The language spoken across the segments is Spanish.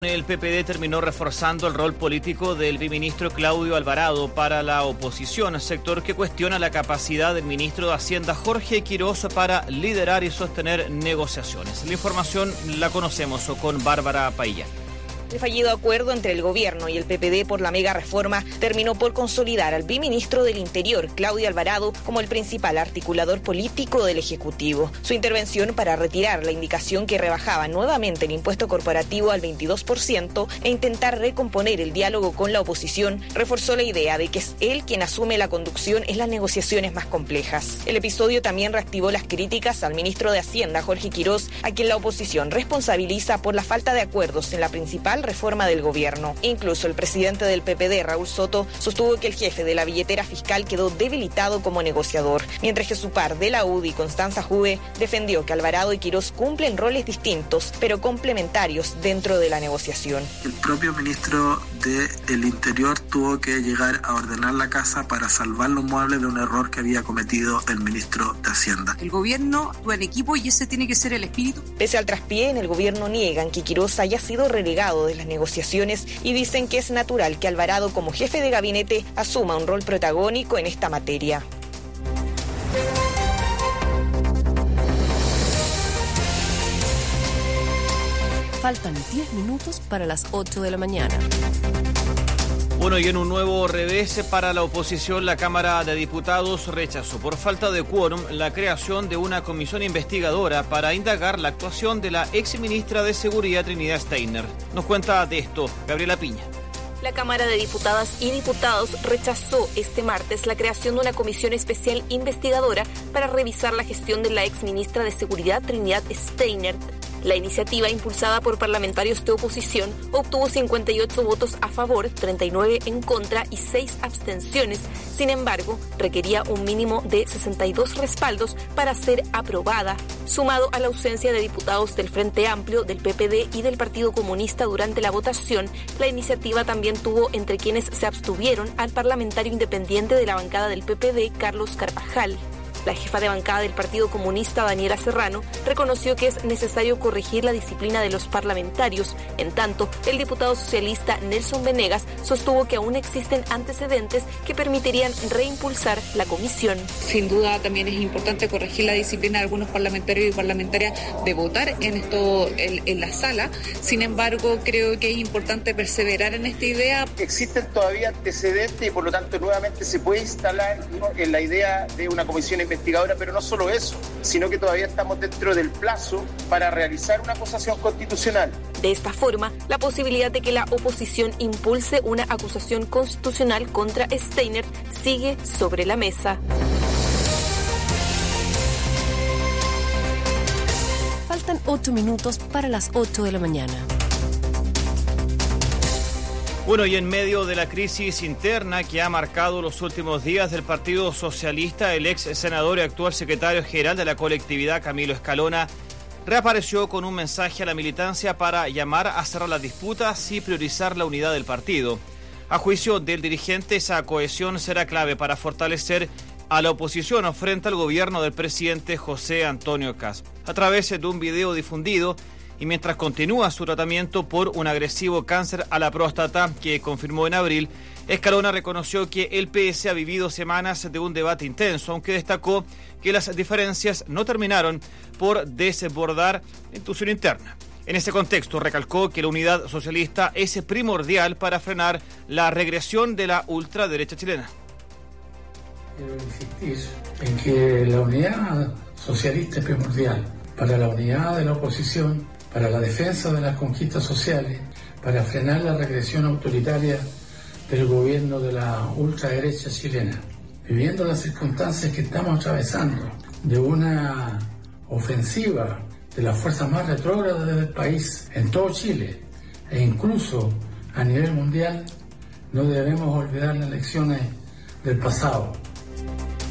El PPD terminó reforzando el rol político del viceministro Claudio Alvarado para la oposición, sector que cuestiona la capacidad del ministro de Hacienda Jorge Quirós para liderar y sostener negociaciones. La información la conocemos con Bárbara Pailla. El fallido acuerdo entre el gobierno y el PPD por la mega reforma terminó por consolidar al viceministro del Interior, Claudio Alvarado, como el principal articulador político del Ejecutivo. Su intervención para retirar la indicación que rebajaba nuevamente el impuesto corporativo al 22% e intentar recomponer el diálogo con la oposición reforzó la idea de que es él quien asume la conducción en las negociaciones más complejas. El episodio también reactivó las críticas al ministro de Hacienda, Jorge Quirós, a quien la oposición responsabiliza por la falta de acuerdos en la principal reforma del gobierno. Incluso el presidente del PPD, Raúl Soto, sostuvo que el jefe de la billetera fiscal quedó debilitado como negociador, mientras que su par de la UDI, Constanza Juve, defendió que Alvarado y Quirós cumplen roles distintos, pero complementarios dentro de la negociación. El propio ministro del Interior tuvo que llegar a ordenar la casa para salvar los muebles de un error que había cometido el ministro de Hacienda. El gobierno actúa en equipo y ese tiene que ser el espíritu. Pese al traspié, en el gobierno niegan que Quirós haya sido relegado de las negociaciones y dicen que es natural que Alvarado, como jefe de gabinete, asuma un rol protagónico en esta materia. Faltan 10 minutos para las 8 de la mañana. Bueno, y en un nuevo revés para la oposición, la Cámara de Diputados rechazó por falta de quórum la creación de una comisión investigadora para indagar la actuación de la exministra de Seguridad, Trinidad Steiner. Nos cuenta de esto Gabriela Piña. La Cámara de Diputadas y Diputados rechazó este martes la creación de una comisión especial investigadora para revisar la gestión de la exministra de Seguridad, Trinidad Steiner. La iniciativa, impulsada por parlamentarios de oposición, obtuvo 58 votos a favor, 39 en contra y 6 abstenciones. Sin embargo, requería un mínimo de 62 respaldos para ser aprobada. Sumado a la ausencia de diputados del Frente Amplio, del PPD y del Partido Comunista durante la votación, la iniciativa también tuvo entre quienes se abstuvieron al parlamentario independiente de la bancada del PPD, Carlos Carvajal. La jefa de bancada del Partido Comunista, Daniela Serrano, reconoció que es necesario corregir la disciplina de los parlamentarios. En tanto, el diputado socialista Nelson Venegas sostuvo que aún existen antecedentes que permitirían reimpulsar la comisión. Sin duda también es importante corregir la disciplina de algunos parlamentarios y parlamentarias de votar en la sala. Sin embargo, creo que es importante perseverar en esta idea. Existen todavía antecedentes y por lo tanto nuevamente se puede instalar en la idea de una comisión investigadora, pero no solo eso, sino que todavía estamos dentro del plazo para realizar una acusación constitucional. De esta forma, la posibilidad de que la oposición impulse una acusación constitucional contra Steiner sigue sobre la mesa. Faltan 8 minutos para las 8 de la mañana. Bueno, y en medio de la crisis interna que ha marcado los últimos días del Partido Socialista, el ex senador y actual secretario general de la colectividad, Camilo Escalona, reapareció con un mensaje a la militancia para llamar a cerrar las disputas y priorizar la unidad del partido. A juicio del dirigente, esa cohesión será clave para fortalecer a la oposición frente al gobierno del presidente José Antonio Kast. A través de un video difundido, y mientras continúa su tratamiento por un agresivo cáncer a la próstata que confirmó en abril, Escalona reconoció que el PS ha vivido semanas de un debate intenso, aunque destacó que las diferencias no terminaron por desbordar en tensión interna. En ese contexto, recalcó que la unidad socialista es primordial para frenar la regresión de la ultraderecha chilena. Quiero insistir en que la unidad socialista es primordial para la unidad de la oposición, para la defensa de las conquistas sociales, para frenar la regresión autoritaria del gobierno de la ultraderecha chilena. Viviendo las circunstancias que estamos atravesando, de una ofensiva de las fuerzas más retrógradas del país en todo Chile e incluso a nivel mundial, no debemos olvidar las lecciones del pasado.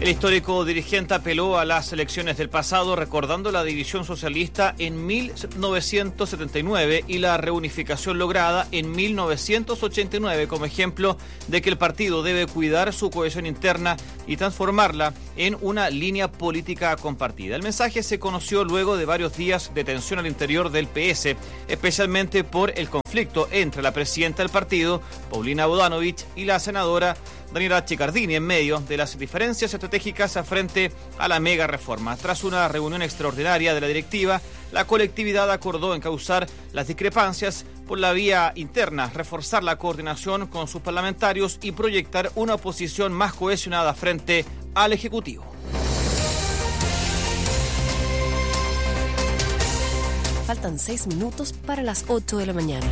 El histórico dirigente apeló a las elecciones del pasado, recordando la división socialista en 1979 y la reunificación lograda en 1989 como ejemplo de que el partido debe cuidar su cohesión interna y transformarla en una línea política compartida. El mensaje se conoció luego de varios días de tensión al interior del PS, especialmente por el conflicto entre la presidenta del partido, Paulina Bodanovich, y la senadora Daniela Chiccardini en medio de las diferencias estratégicas frente a la mega reforma. Tras una reunión extraordinaria de la directiva, la colectividad acordó encauzar las discrepancias por la vía interna, reforzar la coordinación con sus parlamentarios y proyectar una oposición más cohesionada frente al Ejecutivo. Faltan 6 minutos para las 8 de la mañana.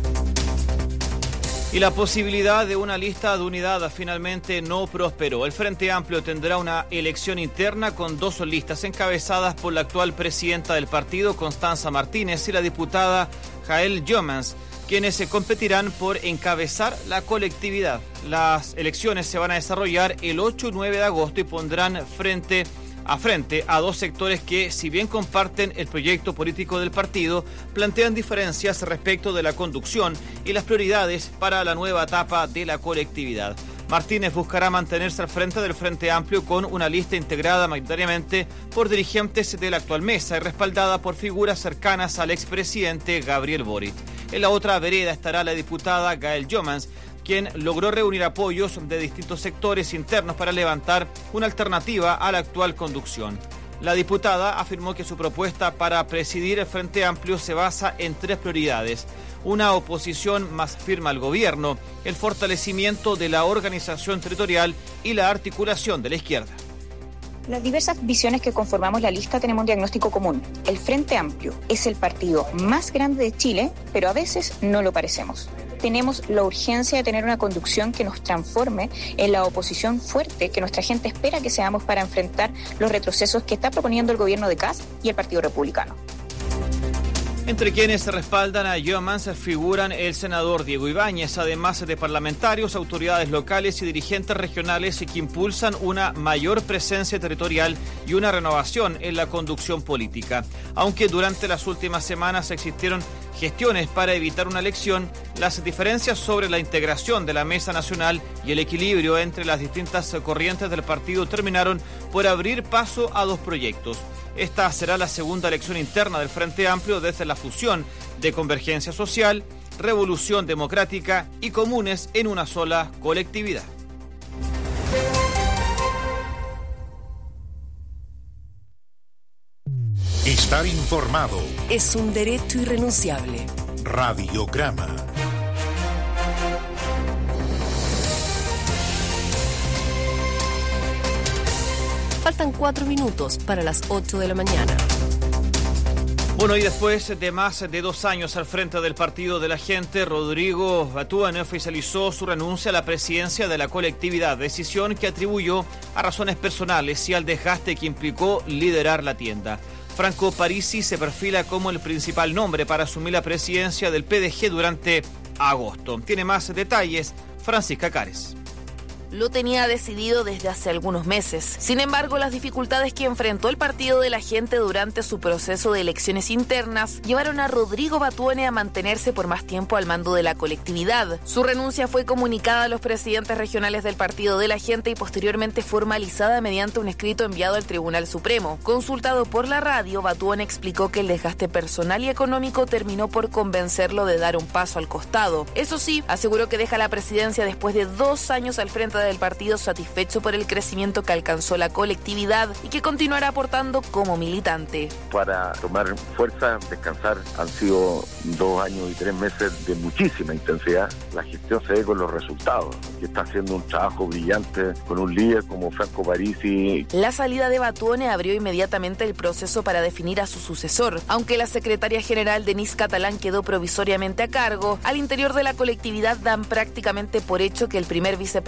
Y la posibilidad de una lista de unidad finalmente no prosperó. El Frente Amplio tendrá una elección interna con 2 listas encabezadas por la actual presidenta del partido, Constanza Martínez, y la diputada Jael Jomans, quienes se competirán por encabezar la colectividad. Las elecciones se van a desarrollar el 8 y 9 de agosto y pondrán frente a 2 sectores que, si bien comparten el proyecto político del partido, plantean diferencias respecto de la conducción y las prioridades para la nueva etapa de la colectividad. Martínez buscará mantenerse al frente del Frente Amplio con una lista integrada mayoritariamente por dirigentes de la actual mesa y respaldada por figuras cercanas al expresidente Gabriel Boric. En la otra vereda estará la diputada Jael Jomans, quien logró reunir apoyos de distintos sectores internos para levantar una alternativa a la actual conducción. La diputada afirmó que su propuesta para presidir el Frente Amplio se basa en 3 prioridades: una oposición más firme al gobierno, el fortalecimiento de la organización territorial y la articulación de la izquierda. Las diversas visiones que conformamos la lista tenemos un diagnóstico común. El Frente Amplio es el partido más grande de Chile, pero a veces no lo parecemos. Tenemos la urgencia de tener una conducción que nos transforme en la oposición fuerte que nuestra gente espera que seamos para enfrentar los retrocesos que está proponiendo el gobierno de Kast y el Partido Republicano. Entre quienes respaldan a Jomans figuran el senador Diego Ibáñez, además de parlamentarios, autoridades locales y dirigentes regionales que impulsan una mayor presencia territorial y una renovación en la conducción política. Aunque durante las últimas semanas existieron gestiones para evitar una elección, las diferencias sobre la integración de la Mesa Nacional y el equilibrio entre las distintas corrientes del partido terminaron por abrir paso a 2 proyectos. Esta será la segunda elección interna del Frente Amplio desde la fusión de Convergencia Social, Revolución Democrática y Comunes en una sola colectividad. Estar informado es un derecho irrenunciable. Radiograma. Faltan 4 minutos para las 8 de la mañana. Bueno, y después de más de 2 años al frente del Partido de la Gente, Rodrigo Batuane oficializó su renuncia a la presidencia de la colectividad, decisión que atribuyó a razones personales y al desgaste que implicó liderar la tienda. Franco Parisi se perfila como el principal nombre para asumir la presidencia del PDG durante agosto. Tiene más detalles Francisca Cares. Lo tenía decidido desde hace algunos meses. Sin embargo, las dificultades que enfrentó el Partido de la Gente durante su proceso de elecciones internas llevaron a Rodrigo Batuane a mantenerse por más tiempo al mando de la colectividad. Su renuncia fue comunicada a los presidentes regionales del Partido de la Gente y posteriormente formalizada mediante un escrito enviado al Tribunal Supremo. Consultado por la radio, Batuane explicó que el desgaste personal y económico terminó por convencerlo de dar un paso al costado. Eso sí, aseguró que deja la presidencia después de 2 años al frente del partido, satisfecho por el crecimiento que alcanzó la colectividad y que continuará aportando como militante. Para tomar fuerza, descansar, han sido 2 años y 3 meses de muchísima intensidad. La gestión se ve con los resultados, que está haciendo un trabajo brillante con un líder como Franco Parisi. La salida de Batuane abrió inmediatamente el proceso para definir a su sucesor. Aunque la secretaria general Denise Catalán quedó provisoriamente a cargo, al interior de la colectividad dan prácticamente por hecho que el primer vicepresidente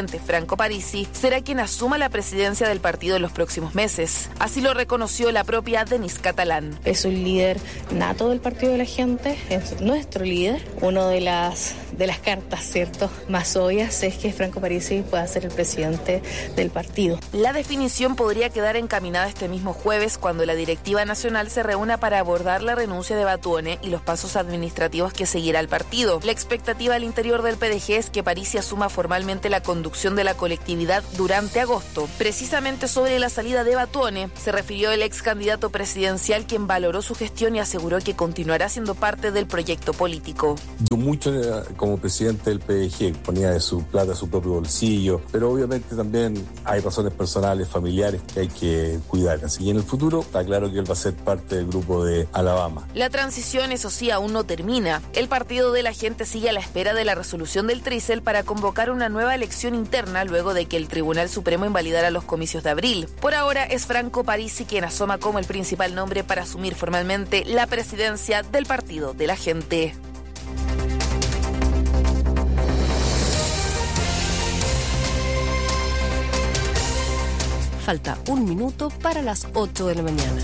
presidente Franco Parisi será quien asuma la presidencia del partido en los próximos meses. Así lo reconoció la propia Denise Catalán. Es un líder nato del Partido de la Gente, es nuestro líder. Una de las cartas, ¿cierto?, más obvias es que Franco Parisi pueda ser el presidente del partido. La definición podría quedar encaminada este mismo jueves cuando la directiva nacional se reúna para abordar la renuncia de Batuone y los pasos administrativos que seguirá el partido. La expectativa al interior del PDG es que Parisi asuma formalmente la conducción de la colectividad durante agosto. Precisamente sobre la salida de Batuone se refirió el ex candidato presidencial, quien valoró su gestión y aseguró que continuará siendo parte del proyecto político. Mucho como presidente del PDG, ponía de su plata a su propio bolsillo, pero obviamente también hay razones personales, familiares que hay que cuidar. Así que en el futuro está claro que él va a ser parte del grupo de Alabama. La transición, eso sí, aún no termina. El Partido de la Gente sigue a la espera de la resolución del Trícel para convocar una nueva elección interna luego de que el Tribunal Supremo invalidara los comicios de abril. Por ahora es Franco Parisi quien asoma como el principal nombre para asumir formalmente la presidencia del Partido de la Gente. Falta un minuto para las 8 de la mañana.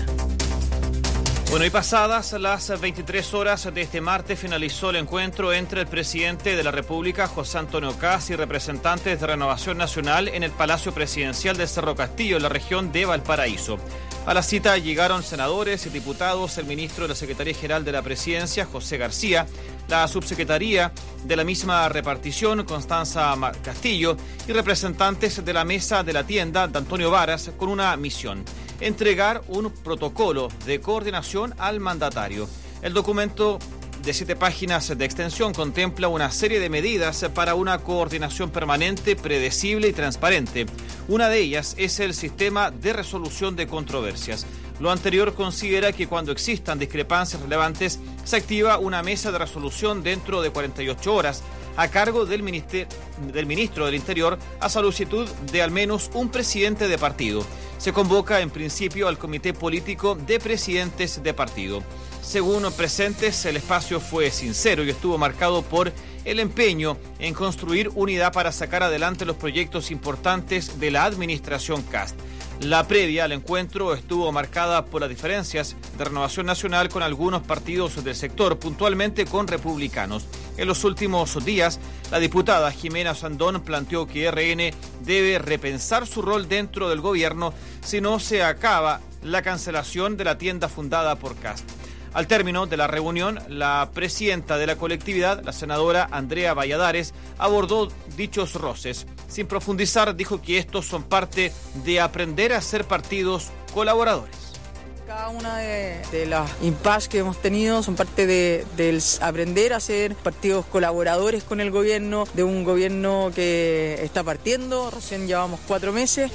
Bueno, y pasadas las 23 horas de este martes finalizó el encuentro entre el presidente de la República, José Antonio Kast, y representantes de Renovación Nacional en el Palacio Presidencial de Cerro Castillo, en la región de Valparaíso. A la cita llegaron senadores y diputados, el ministro de la Secretaría General de la Presidencia, José García, la subsecretaría de la misma repartición, Constanza Castillo, y representantes de la mesa de la tienda, de Antonio Varas, con una misión: entregar un protocolo de coordinación al mandatario. El documento de 7 páginas de extensión contempla una serie de medidas para una coordinación permanente, predecible y transparente. Una de ellas es el sistema de resolución de controversias. Lo anterior considera que cuando existan discrepancias relevantes, se activa una mesa de resolución dentro de 48 horas a cargo del ministro del Interior a solicitud de al menos un presidente de partido. Se convoca en principio al comité político de presidentes de partido. Según presentes, el espacio fue sincero y estuvo marcado por el empeño en construir unidad para sacar adelante los proyectos importantes de la administración Kast. La previa al encuentro estuvo marcada por las diferencias de Renovación Nacional con algunos partidos del sector, puntualmente con republicanos. En los últimos días, la diputada Jimena Sandón planteó que RN debe repensar su rol dentro del gobierno si no se acaba la cancelación de la tienda fundada por Kast. Al término de la reunión, la presidenta de la colectividad, la senadora Andrea Valladares, abordó dichos roces. Sin profundizar, dijo que estos son parte de aprender a ser partidos colaboradores. Cada una de las impasse que hemos tenido son parte del aprender a ser partidos colaboradores con el gobierno, de un gobierno que está partiendo, recién llevamos 4 meses.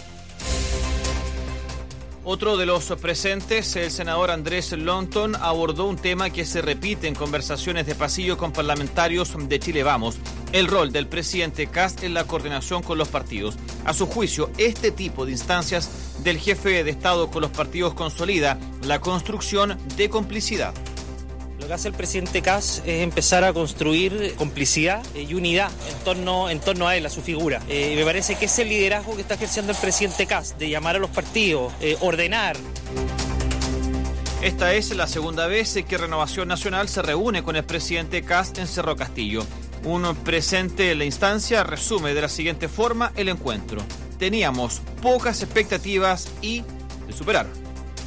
Otro de los presentes, el senador Andrés Lonton, abordó un tema que se repite en conversaciones de pasillo con parlamentarios de Chile Vamos: el rol del presidente Kast en la coordinación con los partidos. A su juicio, este tipo de instancias del jefe de Estado con los partidos consolida la construcción de complicidad. Lo que hace el presidente Kast es empezar a construir complicidad y unidad en torno a él, a su figura. Me parece que es el liderazgo que está ejerciendo el presidente Kast, de llamar a los partidos, ordenar. Esta es la segunda vez que Renovación Nacional se reúne con el presidente Kast en Cerro Castillo. Un presente en la instancia resume de la siguiente forma el encuentro: teníamos pocas expectativas y se superaron.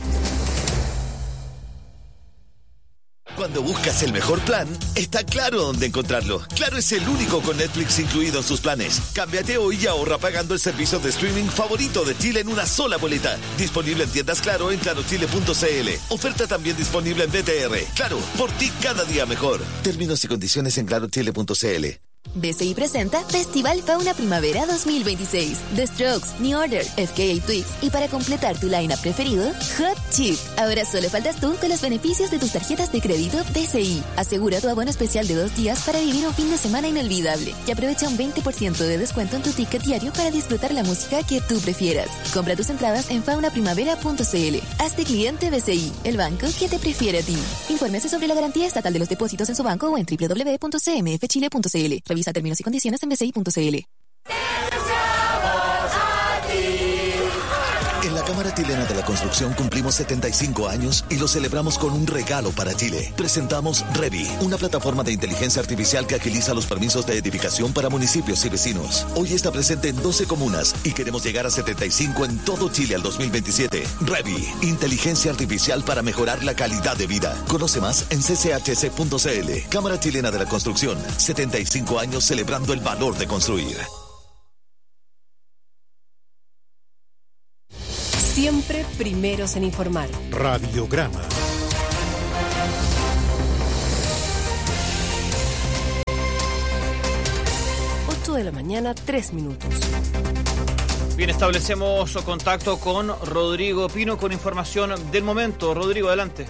Cuando buscas el mejor plan, está Claro dónde encontrarlo. Claro es el único con Netflix incluido en sus planes. Cámbiate hoy y ahorra pagando el servicio de streaming favorito de Chile en una sola boleta. Disponible en tiendas Claro en clarochile.cl. Oferta también disponible en BTR. Claro, por ti cada día mejor. Términos y condiciones en clarochile.cl. BCI presenta Festival Fauna Primavera 2026. The Strokes, New Order, FKA Twigs y para completar tu line-up preferido, Hot Chip. Ahora solo faltas tú con los beneficios de tus tarjetas de crédito BCI. Asegura tu abono especial de 2 días para vivir un fin de semana inolvidable y aprovecha un 20% de descuento en tu ticket diario para disfrutar la música que tú prefieras. Compra tus entradas en faunaprimavera.cl. Hazte cliente BCI, el banco que te prefiere a ti. Infórmese sobre la garantía estatal de los depósitos en su banco o en www.cmfchile.cl. Revisa términos y condiciones en bci.cl. Cámara Chilena de la Construcción cumplimos 75 años y lo celebramos con un regalo para Chile. Presentamos Revi, una plataforma de inteligencia artificial que agiliza los permisos de edificación para municipios y vecinos. Hoy está presente en 12 comunas y queremos llegar a 75 en todo Chile al 2027. Revi, inteligencia artificial para mejorar la calidad de vida. Conoce más en cchc.cl. Cámara Chilena de la Construcción, 75 años celebrando el valor de construir. Siempre primeros en informar. Radiograma. 8 de la mañana, 3 minutos. Bien, establecemos contacto con Rodrigo Pino con información del momento. Rodrigo, adelante.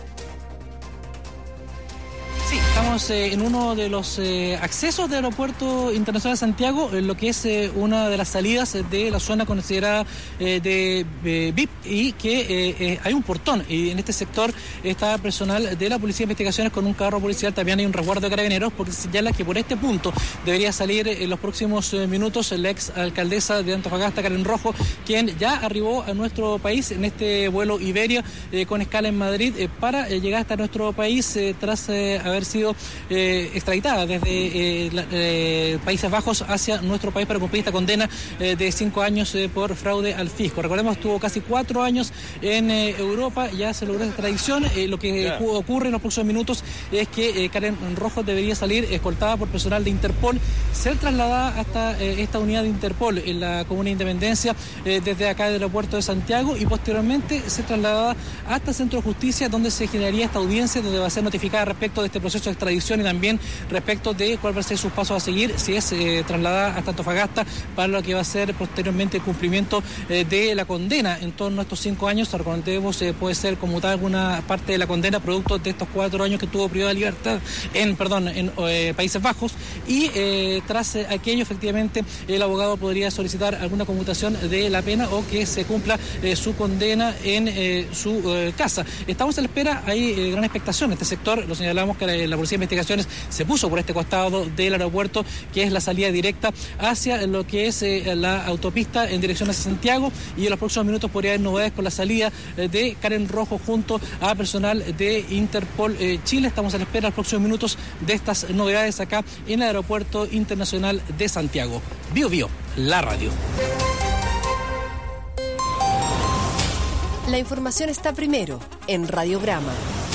Sí, estamos en uno de los accesos del Aeropuerto Internacional de Santiago, en lo que es una de las salidas de la zona considerada de VIP, y que hay un portón, y en este sector está personal de la Policía de Investigaciones con un carro policial. También hay un resguardo de carabineros, porque se señala que por este punto debería salir en los próximos minutos la ex alcaldesa de Antofagasta, Karen Rojo, quien ya arribó a nuestro país en este vuelo Iberia con escala en Madrid para llegar hasta nuestro país tras haber sido extraditada desde Países Bajos hacia nuestro país para cumplir esta condena de 5 años por fraude al fisco. Recordemos, estuvo casi 4 años en Europa, ya se logró esta extradición. Lo que ocurre en los próximos minutos es que Karen Rojo debería salir escoltada por personal de Interpol, ser trasladada hasta esta unidad de Interpol en la Comuna de Independencia desde acá del aeropuerto de Santiago, y posteriormente ser trasladada hasta el Centro de Justicia, donde se generaría esta audiencia, donde va a ser notificada respecto de este proceso de extradición y también respecto de cuál va a ser sus pasos a seguir, si es trasladada hasta Antofagasta para lo que va a ser posteriormente el cumplimiento de la condena en torno a estos 5 años. Recordemos, puede ser conmutada alguna parte de la condena producto de estos 4 años que tuvo privada de libertad en Países Bajos, y tras aquello efectivamente el abogado podría solicitar alguna conmutación de la pena o que se cumpla su condena en su casa. Estamos a la espera, hay gran expectación en este sector. Lo señalamos que la Policía de Investigaciones se puso por este costado del aeropuerto, que es la salida directa hacia lo que es la autopista en dirección hacia Santiago, y en los próximos minutos podría haber novedades con la salida de Karen Rojo junto a personal de Interpol Chile. Estamos a la espera en los próximos minutos de estas novedades acá en el Aeropuerto Internacional de Santiago. Bio Bio, la radio. La información está primero en Radiograma.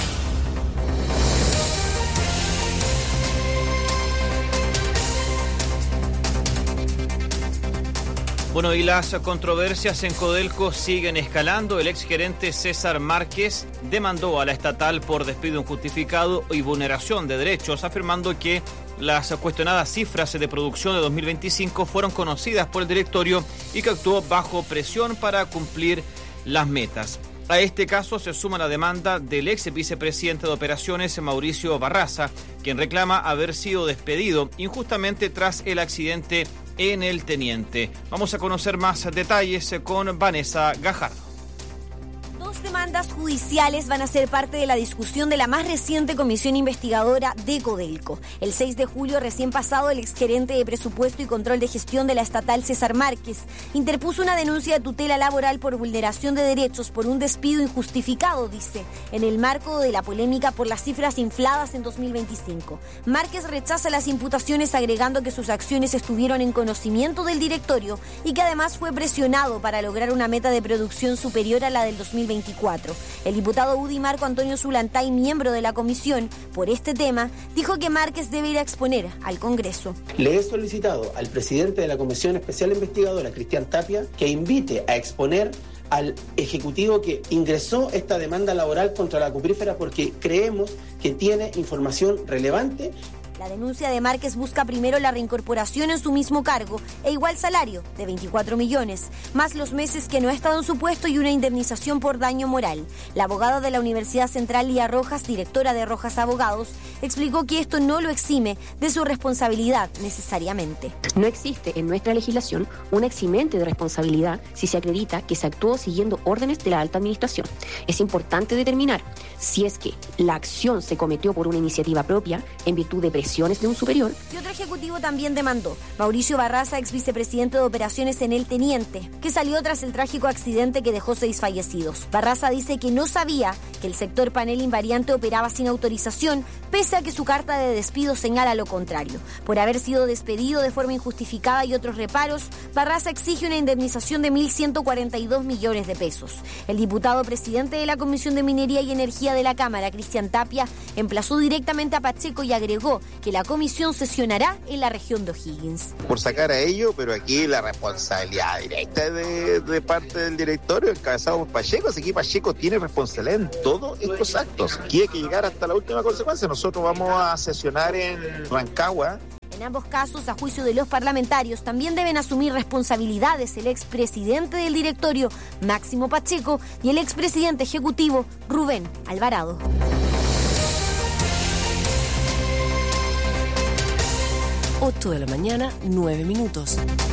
Bueno, y las controversias en Codelco siguen escalando. El exgerente César Márquez demandó a la estatal por despido injustificado y vulneración de derechos, afirmando que las cuestionadas cifras de producción de 2025 fueron conocidas por el directorio y que actuó bajo presión para cumplir las metas. A este caso se suma la demanda del ex vicepresidente de operaciones, Mauricio Barraza, quien reclama haber sido despedido injustamente tras el accidente en el Teniente. Vamos a conocer más detalles con Vanessa Gajardo. 2 demandas judiciales van a ser parte de la discusión de la más reciente comisión investigadora de Codelco. El 6 de julio recién pasado, el exgerente de Presupuesto y Control de Gestión de la estatal, César Márquez, interpuso una denuncia de tutela laboral por vulneración de derechos por un despido injustificado, dice, en el marco de la polémica por las cifras infladas en 2025. Márquez rechaza las imputaciones, agregando que sus acciones estuvieron en conocimiento del directorio y que además fue presionado para lograr una meta de producción superior a la del 2024. El diputado UDI Marco Antonio Zulantay, miembro de la comisión por este tema, dijo que Márquez debe ir a exponer al Congreso. Le he solicitado al presidente de la Comisión Especial Investigadora, Cristian Tapia, que invite a exponer al ejecutivo que ingresó esta demanda laboral contra la cuprífera, porque creemos que tiene información relevante. La denuncia de Márquez busca primero la reincorporación en su mismo cargo e igual salario de 24 millones, más los meses que no ha estado en su puesto y una indemnización por daño moral. La abogada de la Universidad Central, Lía Rojas, directora de Rojas Abogados, explicó que esto no lo exime de su responsabilidad necesariamente. No existe en nuestra legislación un eximente de responsabilidad si se acredita que se actuó siguiendo órdenes de la alta administración. Es importante determinar si es que la acción se cometió por una iniciativa propia, en virtud de presión decisiones de un superior. Y otro ejecutivo también demandó. Mauricio Barraza, ex vicepresidente de operaciones en El Teniente, que salió tras el trágico accidente que dejó 6 fallecidos. Barraza dice que no sabía que el sector Panel Invariante operaba sin autorización, pese a que su carta de despido señala lo contrario. Por haber sido despedido de forma injustificada y otros reparos, Barraza exige una indemnización de 1.142 millones de pesos. El diputado presidente de la Comisión de Minería y Energía de la Cámara, Cristian Tapia, emplazó directamente a Pacheco y agregó que la comisión sesionará en la región de O'Higgins. Por sacar a ellos, pero aquí la responsabilidad directa de parte del directorio, encabezado por Pacheco, así que Pacheco tiene responsabilidad en todos estos actos. Aquí hay que llegar hasta la última consecuencia. Nosotros vamos a sesionar en Rancagua. En ambos casos, a juicio de los parlamentarios, también deben asumir responsabilidades el expresidente del directorio, Máximo Pacheco, y el expresidente ejecutivo, Rubén Alvarado. 8 de la mañana, 9 minutos.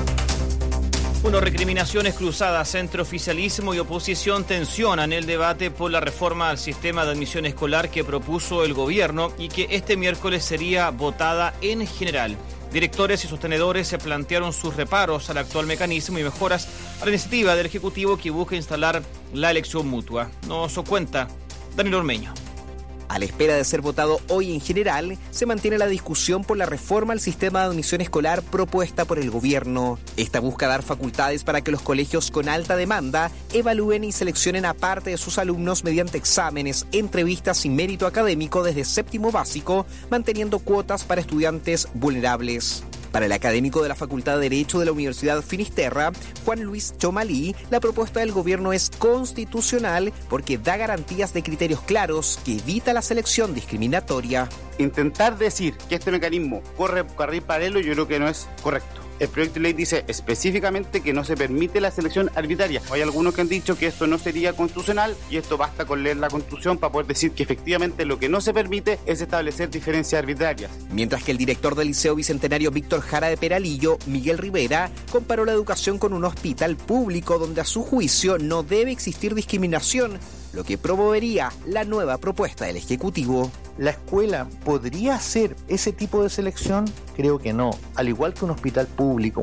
Bueno, recriminaciones cruzadas entre oficialismo y oposición tensionan el debate por la reforma al sistema de admisión escolar que propuso el gobierno y que este miércoles sería votada en general. Directores y sostenedores se plantearon sus reparos al actual mecanismo y mejoras a la iniciativa del Ejecutivo que busca instalar la elección mutua. Nos cuenta Daniel Ormeño. A la espera de ser votado hoy en general, se mantiene la discusión por la reforma al sistema de admisión escolar propuesta por el gobierno. Esta busca dar facultades para que los colegios con alta demanda evalúen y seleccionen a parte de sus alumnos mediante exámenes, entrevistas y mérito académico desde séptimo básico, manteniendo cuotas para estudiantes vulnerables. Para el académico de la Facultad de Derecho de la Universidad Finisterra, Juan Luis Chomalí, la propuesta del gobierno es constitucional porque da garantías de criterios claros que evita la selección discriminatoria. Intentar decir que este mecanismo corre carril paralelo yo creo que no es correcto. El proyecto de ley dice específicamente que no se permite la selección arbitraria. Hay algunos que han dicho que esto no sería constitucional y esto basta con leer la Constitución para poder decir que efectivamente lo que no se permite es establecer diferencias arbitrarias. Mientras que el director del Liceo Bicentenario Víctor Jara de Peralillo, Miguel Rivera, comparó la educación con un hospital público donde a su juicio no debe existir discriminación, lo que promovería la nueva propuesta del Ejecutivo. ¿La escuela podría hacer ese tipo de selección? Creo que no. Al igual que un hospital público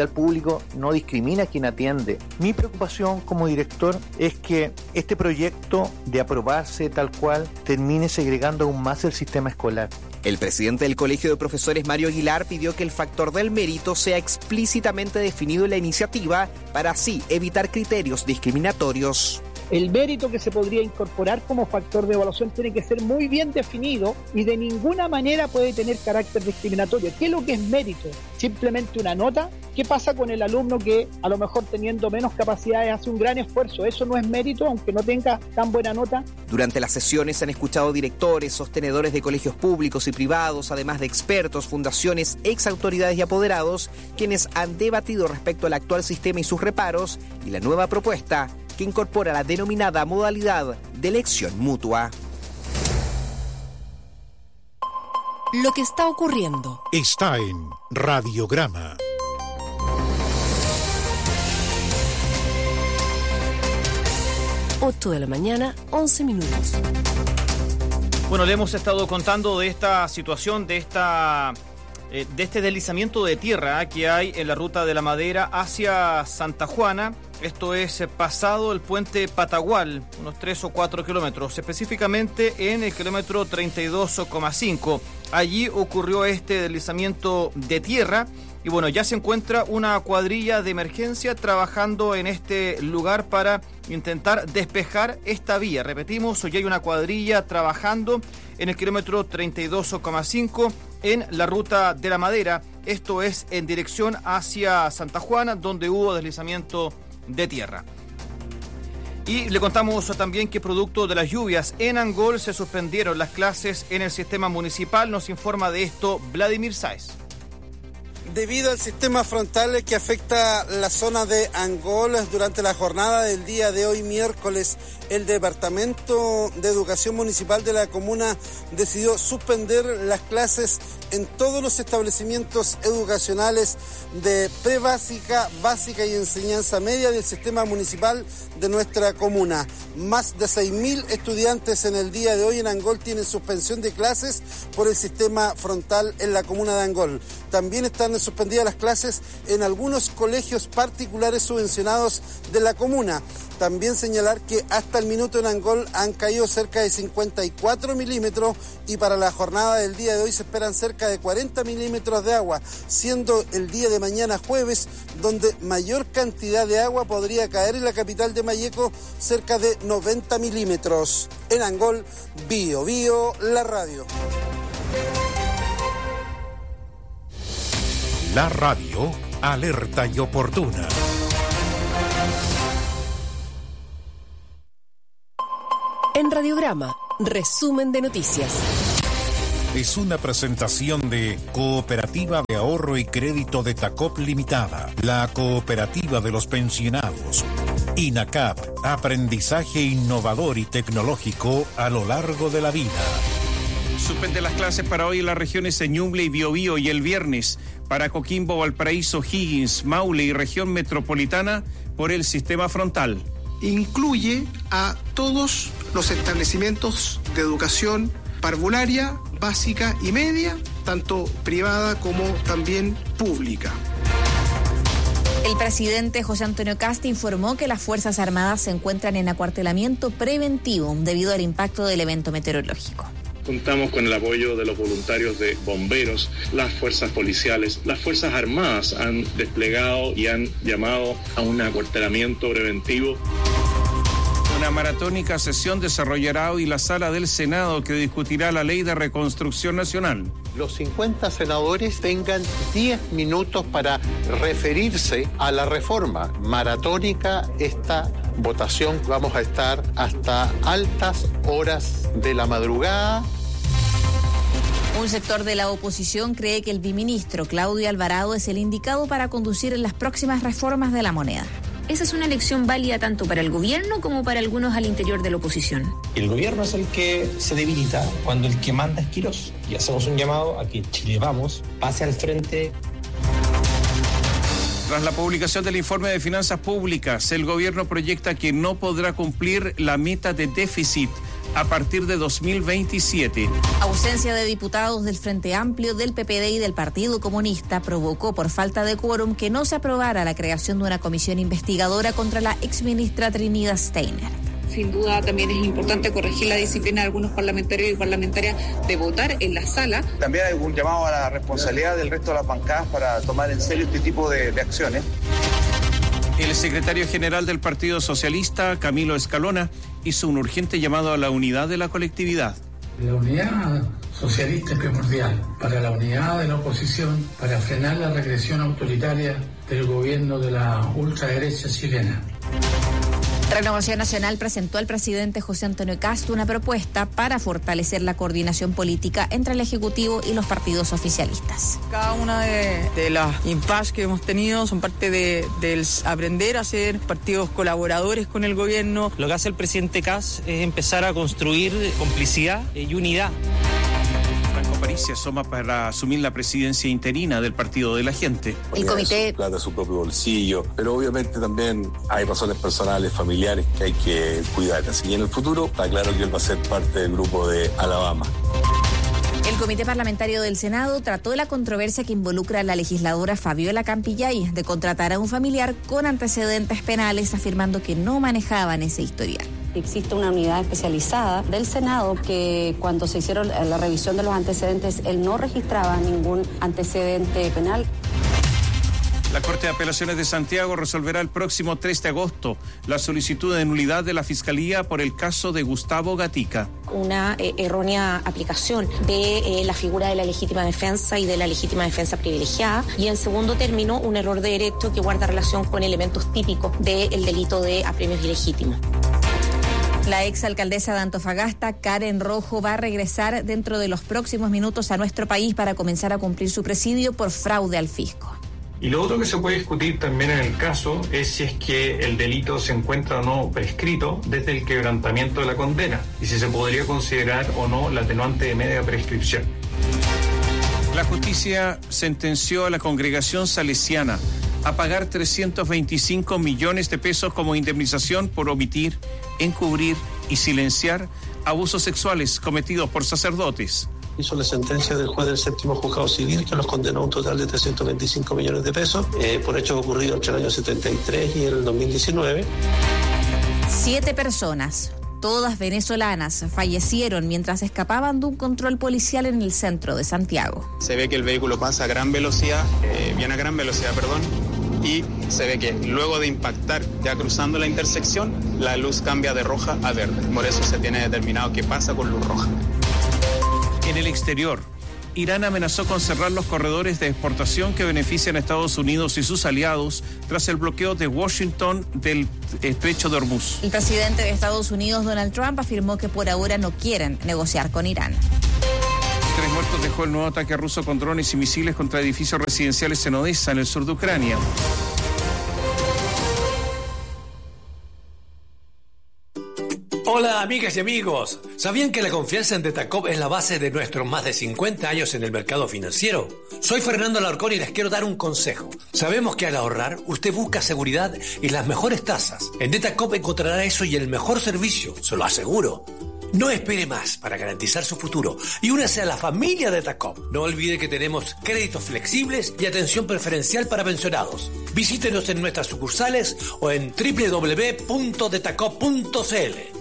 no discrimina a quien atiende. Mi preocupación como director es que este proyecto, de aprobarse tal cual, termine segregando aún más el sistema escolar. El presidente del Colegio de Profesores, Mario Aguilar, pidió que el factor del mérito sea explícitamente definido en la iniciativa para así evitar criterios discriminatorios. El mérito que se podría incorporar como factor de evaluación tiene que ser muy bien definido y de ninguna manera puede tener carácter discriminatorio. ¿Qué es lo que es mérito? ¿Simplemente una nota? ¿Qué pasa con el alumno que a lo mejor teniendo menos capacidades hace un gran esfuerzo? ¿Eso no es mérito aunque no tenga tan buena nota? Durante las sesiones se han escuchado directores, sostenedores de colegios públicos y privados, además de expertos, fundaciones, exautoridades y apoderados, quienes han debatido respecto al actual sistema y sus reparos y la nueva propuesta que incorpora la denominada modalidad de elección mutua. Lo que está ocurriendo está en Radiograma. Ocho de la mañana, 11 minutos. Bueno, le hemos estado contando de esta situación, de este deslizamiento de tierra que hay en la ruta de la Madera hacia Santa Juana. Esto es pasado el puente Patagual, unos 3 o 4 kilómetros, específicamente en el kilómetro 32,5. Allí ocurrió este deslizamiento de tierra y bueno, ya se encuentra una cuadrilla de emergencia trabajando en este lugar para intentar despejar esta vía. Repetimos, hoy hay una cuadrilla trabajando en el kilómetro 32,5 en la ruta de la Madera. Esto es en dirección hacia Santa Juana, donde hubo deslizamiento de tierra. Y le contamos también que producto de las lluvias en Angol se suspendieron las clases en el sistema municipal. Nos informa de esto Vladimir Sáez. Debido al sistema frontal que afecta la zona de Angol durante la jornada del día de hoy, miércoles, el Departamento de Educación Municipal de la comuna decidió suspender las clases en todos los establecimientos educacionales de prebásica, básica y enseñanza media del sistema municipal de nuestra comuna. Más de 6.000 estudiantes en el día de hoy en Angol tienen suspensión de clases por el sistema frontal en la comuna de Angol. También están suspendidas las clases en algunos colegios particulares subvencionados de la comuna. También señalar que hasta el minuto en Angol han caído cerca de 54 milímetros y para la jornada del día de hoy se esperan cerca de 40 milímetros de agua, siendo el día de mañana jueves donde mayor cantidad de agua podría caer en la capital de Malleco, cerca de 90 milímetros. En Angol, Bio Bio, la radio. La radio, alerta y oportuna. En Radiograma, resumen de noticias. Es una presentación de Cooperativa de Ahorro y Crédito de Tacop Limitada, la cooperativa de los pensionados. INACAP, aprendizaje innovador y tecnológico a lo largo de la vida. Suspende las clases para hoy en las regiones de Ñuble y Biobío y el viernes para Coquimbo, Valparaíso, Higgins, Maule y región metropolitana por el sistema frontal. Incluye a todos los establecimientos de educación parvularia, básica y media, tanto privada como también pública. El presidente José Antonio Kast informó que las Fuerzas Armadas se encuentran en acuartelamiento preventivo debido al impacto del evento meteorológico. Contamos con el apoyo de los voluntarios de bomberos, las fuerzas policiales, las Fuerzas Armadas han desplegado y han llamado a un acuartelamiento preventivo. Una maratónica sesión desarrollará hoy la sala del Senado que discutirá la ley de reconstrucción nacional. Los 50 senadores tengan 10 minutos para referirse a la reforma. Maratónica esta votación, vamos a estar hasta altas horas de la madrugada. Un sector de la oposición cree que el biministro Claudio Alvarado es el indicado para conducir en las próximas reformas de la moneda. Esa es una elección válida tanto para el gobierno como para algunos al interior de la oposición. El gobierno es el que se debilita cuando el que manda es Quirós. Y hacemos un llamado a que Chile Vamos pase al frente. Tras la publicación del informe de finanzas públicas, el gobierno proyecta que no podrá cumplir la meta de déficit a partir de 2027. Ausencia de diputados del Frente Amplio, del PPD y del Partido Comunista provocó por falta de quórum que no se aprobara la creación de una comisión investigadora contra la exministra Trinidad Steiner. Sin duda también es importante corregir la disciplina de algunos parlamentarios y parlamentarias de votar en la sala. También hay un llamado a la responsabilidad del resto de las bancadas para tomar en serio este tipo de acciones. El secretario general del Partido Socialista, Camilo Escalona, hizo un urgente llamado a la unidad de la colectividad. La unidad socialista es primordial para la unidad de la oposición, para frenar la regresión autoritaria del gobierno de la ultraderecha chilena. Renovación Nacional presentó al presidente José Antonio Kast una propuesta para fortalecer la coordinación política entre el Ejecutivo y los partidos oficialistas. Cada una de las impases que hemos tenido son parte del aprender a ser partidos colaboradores con el gobierno. Lo que hace el presidente Kast es empezar a construir complicidad y unidad. París se asoma para asumir la presidencia interina del Partido de la Gente. El comité plata su propio bolsillo, pero obviamente también hay razones personales, familiares que hay que cuidar. Así que en el futuro está claro que él va a ser parte del grupo de Alabama. El Comité Parlamentario del Senado trató la controversia que involucra a la legisladora Fabiola Campillay de contratar a un familiar con antecedentes penales, afirmando que no manejaban ese historial. Existe una unidad especializada del Senado que cuando se hicieron la revisión de los antecedentes, él no registraba ningún antecedente penal. La Corte de Apelaciones de Santiago resolverá el próximo 3 de agosto la solicitud de nulidad de la Fiscalía por el caso de Gustavo Gatica. Una errónea aplicación de la figura de la legítima defensa y de la legítima defensa privilegiada. Y en segundo término, un error de derecho que guarda relación con elementos típicos del delito de apremios ilegítimos. La exalcaldesa de Antofagasta, Karen Rojo, va a regresar dentro de los próximos minutos a nuestro país para comenzar a cumplir su presidio por fraude al fisco. Y lo otro que se puede discutir también en el caso es si es que el delito se encuentra o no prescrito desde el quebrantamiento de la condena y si se podría considerar o no la atenuante de media prescripción. La justicia sentenció a la congregación salesiana a pagar 325 millones de pesos como indemnización por omitir, encubrir y silenciar abusos sexuales cometidos por sacerdotes. Hizo la sentencia del juez del séptimo juzgado civil que los condenó a un total de 325 millones de pesos por hechos ocurridos entre el año 73 y el 2019. 7 personas, todas venezolanas, fallecieron mientras escapaban de un control policial en el centro de Santiago. Se ve que el vehículo pasa a gran velocidad, viene a gran velocidad, y se ve que luego de impactar ya cruzando la intersección, la luz cambia de roja a verde. Por eso se tiene determinado qué pasa con luz roja. En el exterior, Irán amenazó con cerrar los corredores de exportación que benefician a Estados Unidos y sus aliados tras el bloqueo de Washington del estrecho de Hormuz. El presidente de Estados Unidos, Donald Trump, afirmó que por ahora no quieren negociar con Irán. 3 muertos dejó el nuevo ataque ruso con drones y misiles contra edificios residenciales en Odessa, en el sur de Ucrania. Hola amigas y amigos, ¿sabían que la confianza en Detacop es la base de nuestros más de 50 años en el mercado financiero? Soy Fernando Alarcón y les quiero dar un consejo. Sabemos que al ahorrar usted busca seguridad y las mejores tasas. En Detacop encontrará eso y el mejor servicio, se lo aseguro. No espere más para garantizar su futuro y únase a la familia de Detacop. No olvide que tenemos créditos flexibles y atención preferencial para pensionados. Visítenos en nuestras sucursales o en www.detacop.cl.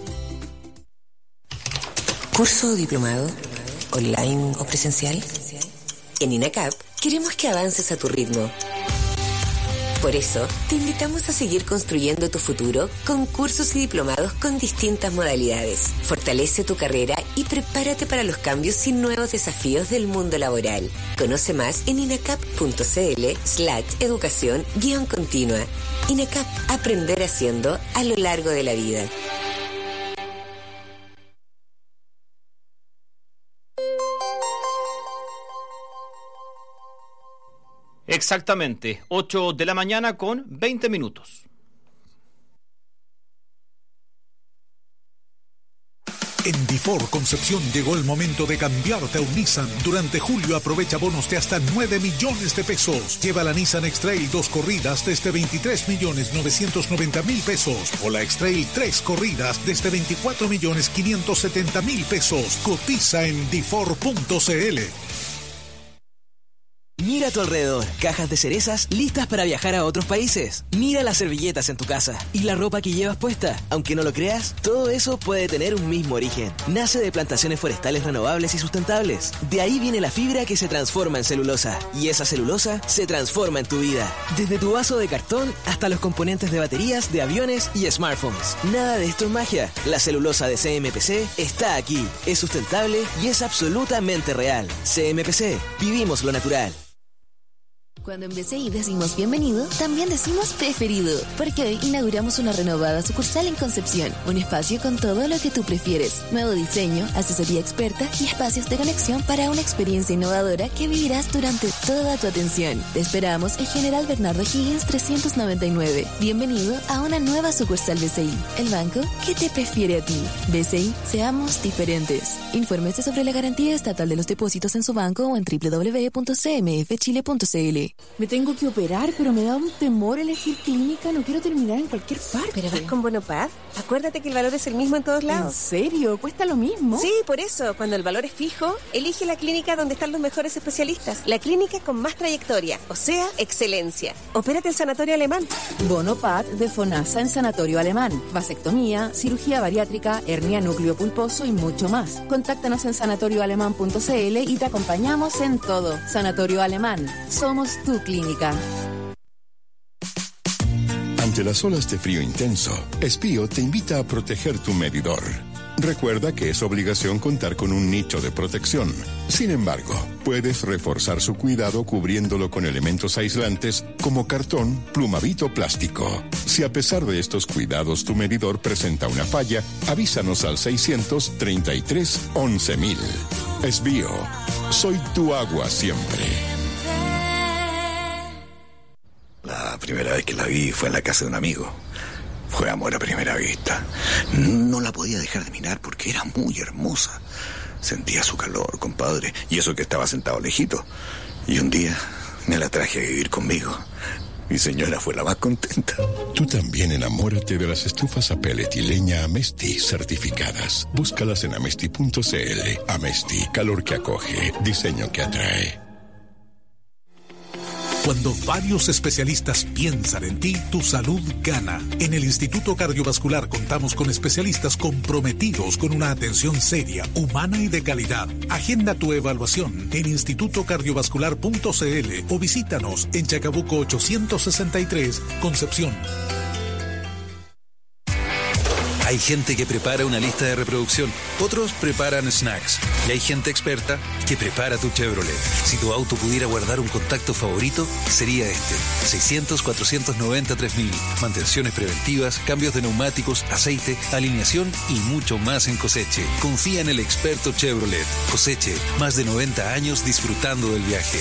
¿Curso o diplomado? ¿Online o presencial? En INACAP queremos que avances a tu ritmo. Por eso, te invitamos a seguir construyendo tu futuro con cursos y diplomados con distintas modalidades. Fortalece tu carrera y prepárate para los cambios y nuevos desafíos del mundo laboral. Conoce más en inacap.cl/educación-continua. INACAP, aprender haciendo a lo largo de la vida. Exactamente, 8 de la mañana con 20 minutos. En Difor Concepción llegó el momento de cambiarte a un Nissan. Durante julio aprovecha bonos de hasta 9 millones de pesos. Lleva la Nissan X-Trail 2 corridas desde 23.990.000 pesos o la X-Trail 3 corridas desde 24.570.000 pesos. Cotiza en Difor.cl. Mira a tu alrededor, cajas de cerezas listas para viajar a otros países. Mira las servilletas en tu casa y la ropa que llevas puesta. Aunque no lo creas, todo eso puede tener un mismo origen. Nace de plantaciones forestales renovables y sustentables. De ahí viene la fibra que se transforma en celulosa. Y esa celulosa se transforma en tu vida. Desde tu vaso de cartón hasta los componentes de baterías, de aviones y smartphones. Nada de esto es magia. La celulosa de CMPC está aquí. Es sustentable y es absolutamente real. CMPC, vivimos lo natural. Cuando en BCI decimos bienvenido, también decimos preferido, porque hoy inauguramos una renovada sucursal en Concepción, un espacio con todo lo que tú prefieres, nuevo diseño, asesoría experta y espacios de conexión para una experiencia innovadora que vivirás durante toda tu atención. Te esperamos en General Bernardo Higgins 399. Bienvenido a una nueva sucursal BCI, el banco que te prefiere a ti. BCI, seamos diferentes. Infórmese sobre la garantía estatal de los depósitos en su banco o en www.cmfchile.cl. Me tengo que operar, pero me da un temor elegir clínica. No quiero terminar en cualquier parte. ¿Pero vas con Bonopad? Acuérdate que el valor es el mismo en todos lados. ¿En serio? ¿Cuesta lo mismo? Sí, por eso. Cuando el valor es fijo, elige la clínica donde están los mejores especialistas. La clínica con más trayectoria, o sea, excelencia. Opérate en Sanatorio Alemán. Bonopad de FONASA en Sanatorio Alemán. Vasectomía, cirugía bariátrica, hernia núcleo pulposo y mucho más. Contáctanos en sanatorioalemán.cl y te acompañamos en todo. Sanatorio Alemán. Somos tu clínica. Ante las olas de frío intenso, Espío te invita a proteger tu medidor. Recuerda que es obligación contar con un nicho de protección. Sin embargo, puedes reforzar su cuidado cubriéndolo con elementos aislantes como cartón, plumavit o plástico. Si a pesar de estos cuidados tu medidor presenta una falla, avísanos al 633 11.000. Esbío, soy tu agua siempre. La primera vez que la vi fue en la casa de un amigo. Fue amor a primera vista. No la podía dejar de mirar porque era muy hermosa. Sentía su calor, compadre, y eso que estaba sentado lejito. Y un día me la traje a vivir conmigo. Mi señora fue la más contenta. Tú también enamórate de las estufas a pellet y leña Amesti certificadas. Búscalas en amesti.cl. Amesti, calor que acoge, diseño que atrae. Cuando varios especialistas piensan en ti, tu salud gana. En el Instituto Cardiovascular contamos con especialistas comprometidos con una atención seria, humana y de calidad. Agenda tu evaluación en institutocardiovascular.cl o visítanos en Chacabuco 863, Concepción. Hay gente que prepara una lista de reproducción, otros preparan snacks y hay gente experta que prepara tu Chevrolet. Si tu auto pudiera guardar un contacto favorito, sería este. 600-490-3000. Mantenciones preventivas, cambios de neumáticos, aceite, alineación y mucho más en Coseche. Confía en el experto Chevrolet. Coseche, más de 90 años disfrutando del viaje.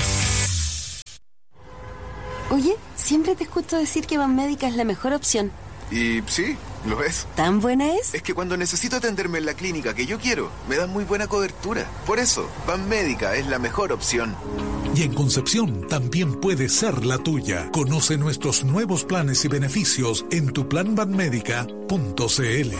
Oye, siempre te escucho decir que Banmédica es la mejor opción. Y sí, lo es. ¿Tan buena es? Es que cuando necesito atenderme en la clínica que yo quiero, me dan muy buena cobertura. Por eso, Banmédica es la mejor opción. Y en Concepción también puede ser la tuya. Conoce nuestros nuevos planes y beneficios en tuplanbanmedica.cl.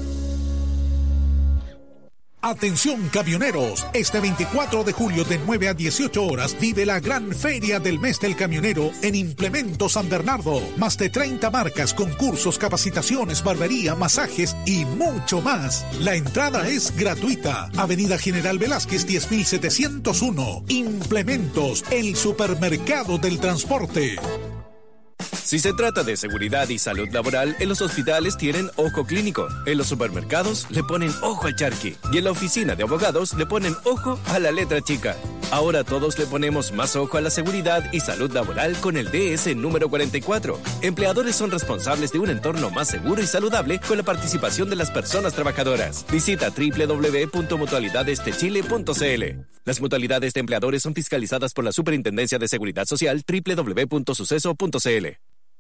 Atención camioneros, este 24 de julio de 9 a 18 horas vive la gran feria del mes del camionero en Implemento San Bernardo. Más de 30 marcas, concursos, capacitaciones, barbería, masajes y mucho más. La entrada es gratuita. Avenida General Velázquez 10701. Implementos, el supermercado del transporte. Si se trata de seguridad y salud laboral, en los hospitales tienen ojo clínico, en los supermercados le ponen ojo al charqui y en la oficina de abogados le ponen ojo a la letra chica. Ahora todos le ponemos más ojo a la seguridad y salud laboral con el DS número 44. Empleadores son responsables de un entorno más seguro y saludable con la participación de las personas trabajadoras. Visita www.mutualidadesdechile.cl. Las mutualidades de empleadores son fiscalizadas por la Superintendencia de Seguridad Social www.suceso.cl.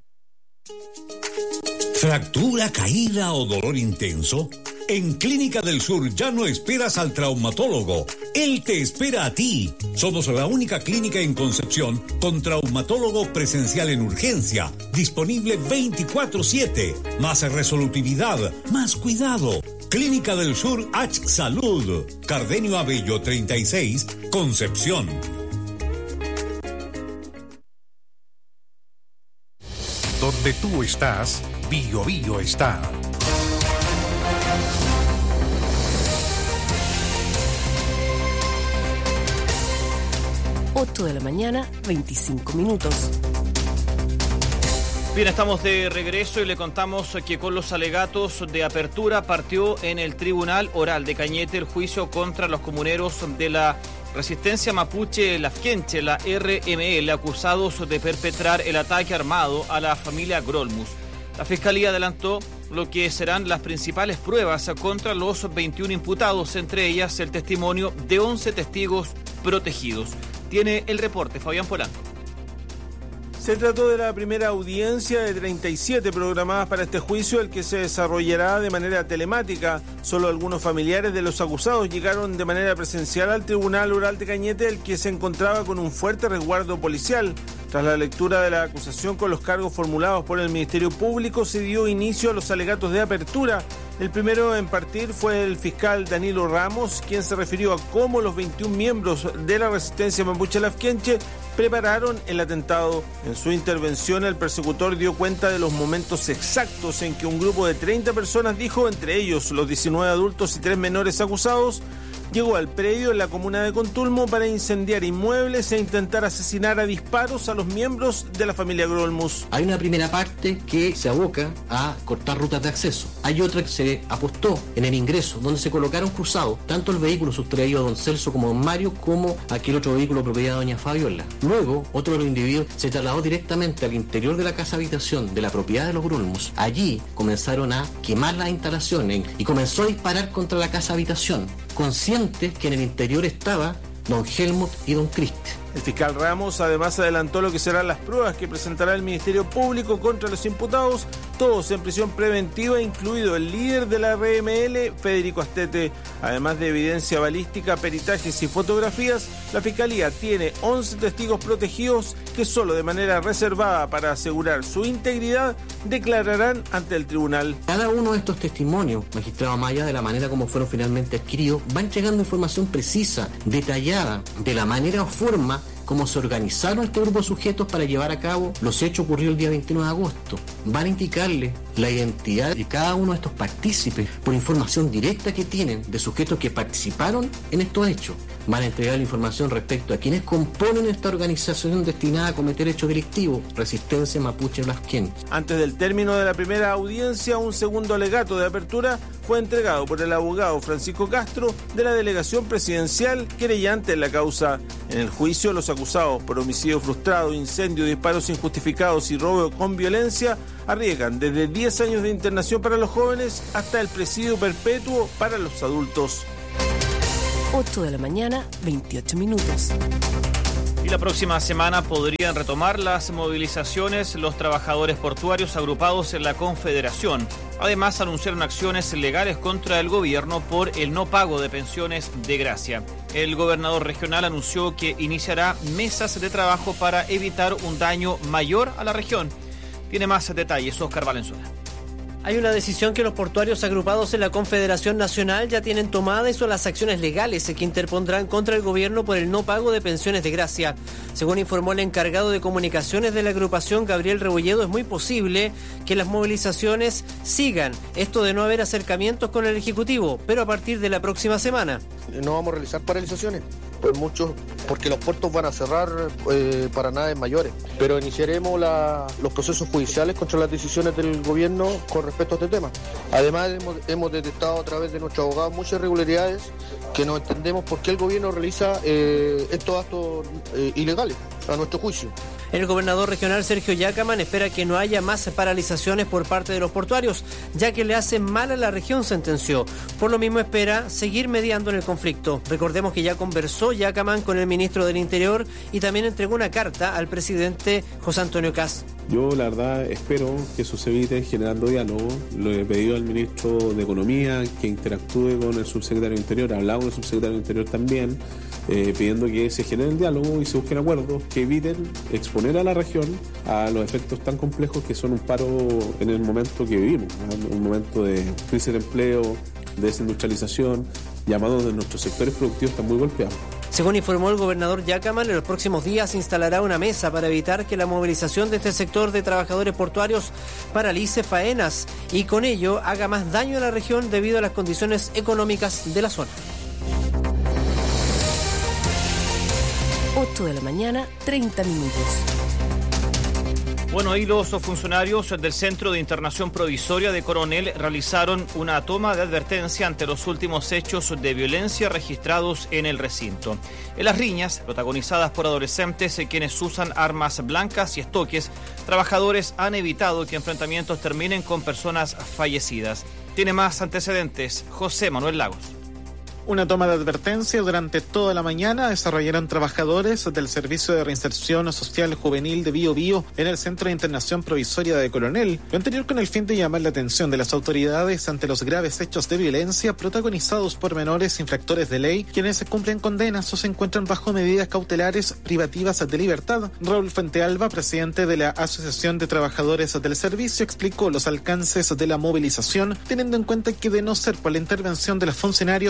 ¿Fractura, caída o dolor intenso? En Clínica del Sur ya no esperas al traumatólogo. Él te espera a ti. Somos la única clínica en Concepción con traumatólogo presencial en urgencia, disponible 24/7. Más resolutividad, más cuidado. Clínica del Sur H Salud. Cardenio Abello 36, Concepción. Donde tú estás, Bio Bio está. Ocho de la mañana, 25 minutos. Bien, estamos de regreso y le contamos que con los alegatos de apertura partió en el Tribunal Oral de Cañete el juicio contra los comuneros de la Resistencia Mapuche Lafkenche, la RML, acusados de perpetrar el ataque armado a la familia Grolmus. La Fiscalía adelantó lo que serán las principales pruebas contra los 21 imputados, entre ellas el testimonio de 11 testigos protegidos. Tiene el reporte Fabián Polanco. Se trató de la primera audiencia de 37 programadas para este juicio, el que se desarrollará de manera telemática. Solo algunos familiares de los acusados llegaron de manera presencial al Tribunal Oral de Cañete, el que se encontraba con un fuerte resguardo policial. Tras la lectura de la acusación con los cargos formulados por el Ministerio Público, se dio inicio a los alegatos de apertura. El primero en partir fue el fiscal Danilo Ramos, quien se refirió a cómo los 21 miembros de la Resistencia Mapuche Lafkenche prepararon el atentado. En su intervención, el persecutor dio cuenta de los momentos exactos en que un grupo de 30 personas, dijo, entre ellos los 19 adultos y 3 menores acusados, llegó al predio en la comuna de Contulmo para incendiar inmuebles e intentar asesinar a disparos a los miembros de la familia Grolmus. Hay una primera parte que se aboca a cortar rutas de acceso. Hay otra que se apostó en el ingreso, donde se colocaron cruzados tanto el vehículo sustraído a don Celso como don Mario, como aquel otro vehículo propiedad de doña Fabiola. Luego, otro de los individuos se trasladó directamente al interior de la casa habitación de la propiedad de los Grolmus. Allí comenzaron a quemar las instalaciones y comenzó a disparar contra la casa habitación, conscientes que en el interior estaba don Helmut y don Cristi. El fiscal Ramos además adelantó lo que serán las pruebas que presentará el Ministerio Público contra los imputados, todos en prisión preventiva, incluido el líder de la RML, Federico Astete. Además de evidencia balística, peritajes y fotografías, la Fiscalía tiene 11 testigos protegidos que solo de manera reservada para asegurar su integridad declararán ante el tribunal. Cada uno de estos testimonios, magistrado, más allá de la manera como fueron finalmente adquiridos, va entregando información precisa, detallada, de la manera o forma cómo se organizaron este grupo de sujetos para llevar a cabo los hechos ocurridos el día 21 de agosto. Van a indicarle la identidad de cada uno de estos partícipes por información directa que tienen de sujetos que participaron en estos hechos. Van a entregar la información respecto a quienes componen esta organización destinada a cometer hechos delictivos, Resistencia Mapuche Lasquén. Antes del término de la primera audiencia, un segundo alegato de apertura fue entregado por el abogado Francisco Castro de la delegación presidencial querellante en la causa. En el juicio, los acusados por homicidio frustrado, incendio, disparos injustificados y robo con violencia arriesgan desde 10 años de internación para los jóvenes hasta el presidio perpetuo para los adultos. 8 de la mañana, 28 minutos. Y la próxima semana podrían retomar las movilizaciones los trabajadores portuarios agrupados en la Confederación. Además, anunciaron acciones legales contra el gobierno por el no pago de pensiones de gracia. El gobernador regional anunció que iniciará mesas de trabajo para evitar un daño mayor a la región. Tiene más detalles Óscar Valenzuela. Hay una decisión que los portuarios agrupados en la Confederación Nacional ya tienen tomada y son las acciones legales que interpondrán contra el gobierno por el no pago de pensiones de gracia. Según informó el encargado de comunicaciones de la agrupación, Gabriel Rebolledo, es muy posible que las movilizaciones sigan. Esto de no haber acercamientos con el Ejecutivo, pero a partir de la próxima semana. No vamos a realizar paralizaciones, porque los puertos van a cerrar para naves mayores. Pero iniciaremos los procesos judiciales contra las decisiones del gobierno con respecto a este tema. Además, hemos detectado a través de nuestros abogados muchas irregularidades que no entendemos por qué el gobierno realiza estos actos ilegales, a nuestro juicio. El gobernador regional Sergio Yacaman espera que no haya más paralizaciones por parte de los portuarios, ya que le hacen mal a la región, sentenció. Por lo mismo espera seguir mediando en el conflicto. Recordemos que ya conversó Yacaman con el ministro del Interior y también entregó una carta al presidente José Antonio Kast. Yo la verdad espero que eso se evite generando diálogo. Lo he pedido al ministro de Economía que interactúe con el subsecretario de Interior, he hablado con el subsecretario de Interior también, pidiendo que se genere el diálogo y se busquen acuerdos que eviten exponer a la región a los efectos tan complejos que son un paro en el momento que vivimos, un momento de crisis de empleo, de desindustrialización, llamados de nuestros sectores productivos están muy golpeados. Según informó el gobernador Yacaman, en los próximos días se instalará una mesa para evitar que la movilización de este sector de trabajadores portuarios paralice faenas y con ello haga más daño a la región debido a las condiciones económicas de la zona. 8 de la mañana, 30 minutos. Bueno, ahí los funcionarios del Centro de Internación Provisoria de Coronel realizaron una toma de advertencia ante los últimos hechos de violencia registrados en el recinto. En las riñas, protagonizadas por adolescentes quienes usan armas blancas y estoques, trabajadores han evitado que enfrentamientos terminen con personas fallecidas. Tiene más antecedentes José Manuel Lagos. Una toma de advertencia durante toda la mañana desarrollaron trabajadores del Servicio de Reinserción Social Juvenil de Bío Bío en el Centro de Internación Provisoria de Coronel, lo anterior con el fin de llamar la atención de las autoridades ante los graves hechos de violencia protagonizados por menores infractores de ley, quienes cumplen condenas o se encuentran bajo medidas cautelares privativas de libertad. Raúl Fuentealba, presidente de la Asociación de Trabajadores del Servicio, explicó los alcances de la movilización, teniendo en cuenta que de no ser por la intervención de los funcionarios, más de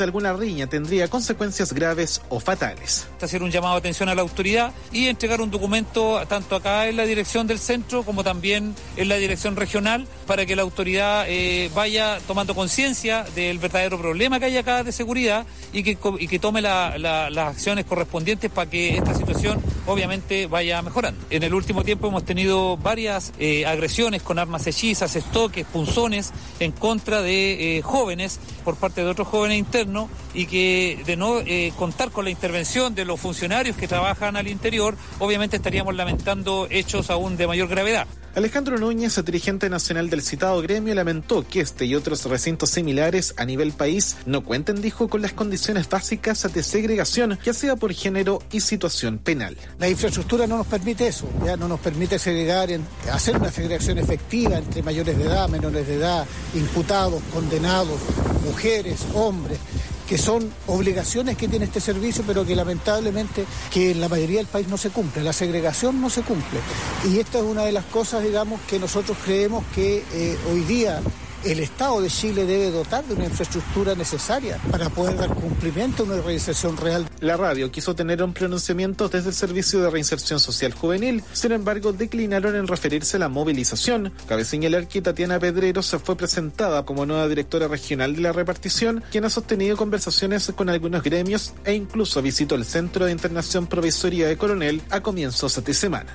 alguna riña tendría consecuencias graves o fatales. Hacer un llamado de atención a la autoridad y entregar un documento tanto acá en la dirección del centro como también en la dirección regional para que la autoridad vaya tomando conciencia del verdadero problema que hay acá de seguridad y que tome las acciones correspondientes para que esta situación obviamente vaya mejorando. En el último tiempo hemos tenido varias agresiones con armas hechizas, estoques, punzones en contra de jóvenes por parte de otros jóvenes internos y que de no contar con la intervención de los funcionarios que trabajan al interior, obviamente estaríamos lamentando hechos aún de mayor gravedad. Alejandro Núñez, dirigente nacional del citado gremio, lamentó que este y otros recintos similares a nivel país no cuenten, dijo, con las condiciones básicas de segregación, ya sea por género y situación penal. La infraestructura no nos permite eso, ya no nos permite segregar, hacer una segregación efectiva entre mayores de edad, menores de edad, imputados, condenados, mujeres, hombres, que son obligaciones que tiene este servicio, pero que lamentablemente que en la mayoría del país no se cumple, la segregación no se cumple. Y esta es una de las cosas, digamos, que nosotros creemos que hoy día el Estado de Chile debe dotar de una infraestructura necesaria para poder dar cumplimiento a una reinserción real. La radio quiso tener un pronunciamiento desde el Servicio de Reinserción Social Juvenil, sin embargo declinaron en referirse a la movilización. Cabe señalar que Tatiana Pedreros fue presentada como nueva directora regional de la repartición, quien ha sostenido conversaciones con algunos gremios e incluso visitó el Centro de Internación Provisoria de Coronel a comienzos de semana.